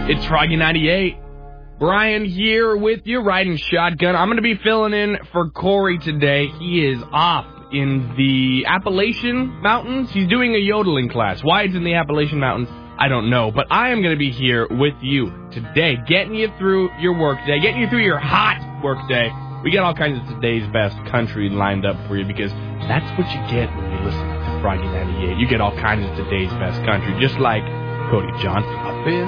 It's Froggy 98. Brian here with you, riding shotgun. I'm going to be filling in for Corey today. He is off in the Appalachian Mountains. He's doing a yodeling class. Why it's in the Appalachian Mountains, I don't know. But I am going to be here with you today, getting you through your workday, getting you through your hot workday. We got all kinds of today's best country lined up for you because that's what you get when you listen to Froggy 98. You get all kinds of today's best country, just like Cody Johnson.